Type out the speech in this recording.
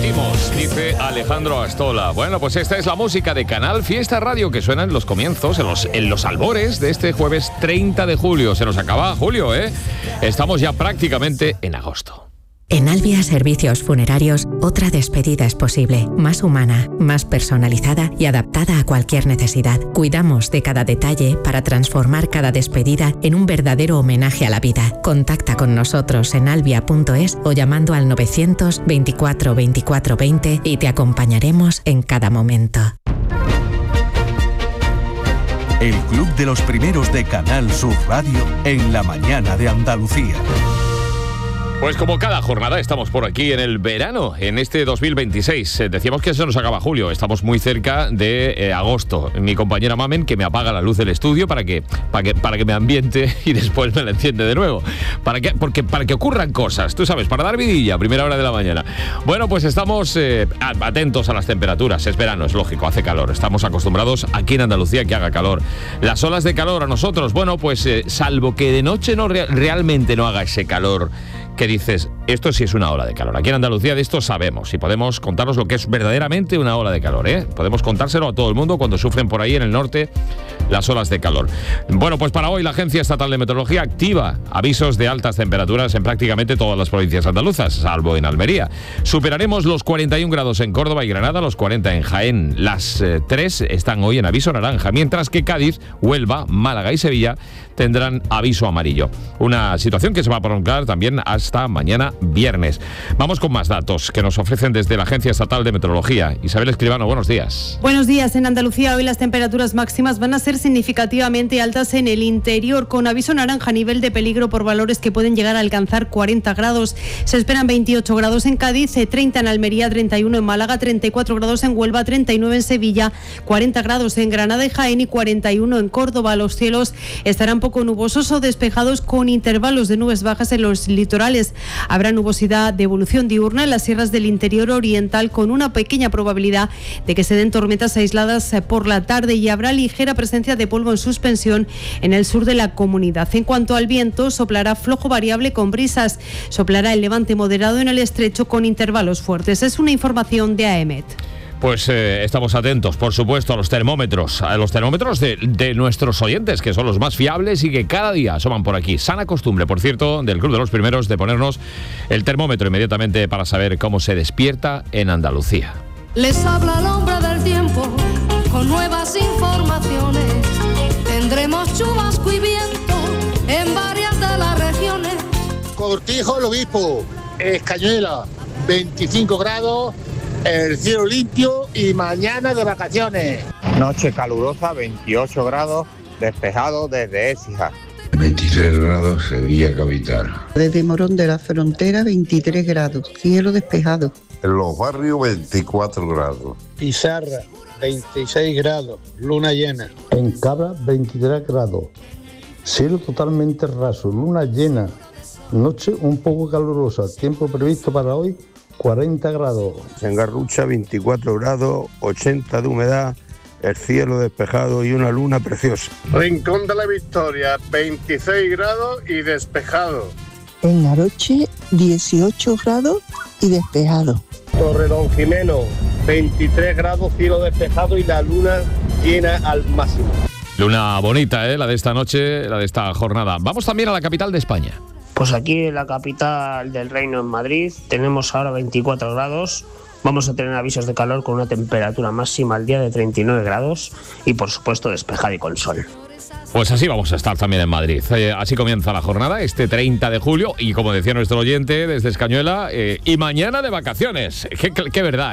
Seguimos, dice Alejandro Astola. Bueno, pues esta es la música de Canal Fiesta Radio que suena en los comienzos, en los albores de este jueves 30 de julio. Se nos acaba julio, ¿eh? Estamos ya prácticamente en agosto. En Albia Servicios Funerarios, otra despedida es posible, más humana, más personalizada y adaptada a cualquier necesidad. Cuidamos de cada detalle para transformar cada despedida en un verdadero homenaje a la vida. Contacta con nosotros en albia.es o llamando al 900 24 24 20 y te acompañaremos en cada momento. El Club de los Primeros de Canal Sur Radio en la mañana de Andalucía. Pues como cada jornada estamos por aquí en el verano, en este 2026. Decíamos que se nos acaba julio, estamos muy cerca de agosto. Mi compañera Mamen que me apaga la luz del estudio para que me ambiente y después me la enciende de nuevo. Para que ocurran cosas, tú sabes, para dar vidilla a primera hora de la mañana. Bueno, pues estamos atentos a las temperaturas. Es verano, es lógico, hace calor. Estamos acostumbrados aquí en Andalucía que haga calor. Las olas de calor a nosotros, bueno, pues salvo que de noche realmente no haga ese calor que dices, esto sí es una ola de calor. Aquí en Andalucía de esto sabemos y podemos contaros lo que es verdaderamente una ola de calor, ¿eh? Podemos contárselo a todo el mundo cuando sufren por ahí en el norte las olas de calor. Bueno, pues para hoy la Agencia Estatal de Meteorología activa avisos de altas temperaturas en prácticamente todas las provincias andaluzas, salvo en Almería. Superaremos los 41 grados en Córdoba y Granada, los 40 en Jaén. Las 3 están hoy en aviso naranja, mientras que Cádiz, Huelva, Málaga y Sevilla tendrán aviso amarillo. Una situación que se va a prolongar también hasta mañana viernes. Vamos con más datos que nos ofrecen desde la Agencia Estatal de Meteorología. Isabel Escribano, buenos días. Buenos días. En Andalucía hoy las temperaturas máximas van a ser significativamente altas en el interior, con aviso naranja a nivel de peligro por valores que pueden llegar a alcanzar 40 grados. Se esperan 28 grados en Cádiz, 30 en Almería, 31 en Málaga, 34 grados en Huelva, 39 en Sevilla, 40 grados en Granada y Jaén y 41 en Córdoba. Los cielos estarán poco nubosos o despejados con intervalos de nubes bajas en los litorales. Habrá nubosidad de evolución diurna en las sierras del interior oriental con una pequeña probabilidad de que se den tormentas aisladas por la tarde y habrá ligera presencia de polvo en suspensión en el sur de la comunidad. En cuanto al viento, soplará flojo variable con brisas. Soplará el levante moderado en el estrecho con intervalos fuertes. Es una información de AEMET. Pues estamos atentos, por supuesto, a los termómetros de nuestros oyentes, que son los más fiables y que cada día asoman por aquí. Sana costumbre, por cierto, del Club de los Primeros de ponernos el termómetro inmediatamente para saber cómo se despierta en Andalucía. Les habla el hombre del tiempo con nuevas informaciones. Tendremos chubasco y viento en varias de las regiones. Cortijo, el Obispo, Escañuela, 25 grados. El cielo limpio y mañana de vacaciones. Noche calurosa, 28 grados, despejado desde Écija. 23 grados, Sevilla capital. Desde Morón de la Frontera, 23 grados, cielo despejado. En los barrios, 24 grados. Pizarra, 26 grados, luna llena. En Cabra, 23 grados, cielo totalmente raso, luna llena. Noche un poco calurosa, tiempo previsto para hoy, 40 grados. En Garrucha, 24 grados, 80 de humedad, el cielo despejado y una luna preciosa. Rincón de la Victoria, 26 grados y despejado. En Aroche, 18 grados y despejado. Torredonjimeno, 23 grados, cielo despejado y la luna llena al máximo. Luna bonita, la de esta noche, la de esta jornada. Vamos también a la capital de España. Pues aquí en la capital del reino, en Madrid, tenemos ahora 24 grados. Vamos a tener avisos de calor con una temperatura máxima al día de 39 grados y, por supuesto, despejado y con sol. Pues así vamos a estar también en Madrid. Así comienza la jornada, este 30 de julio, y como decía nuestro oyente desde Escañuela, y mañana de vacaciones. Qué verdad.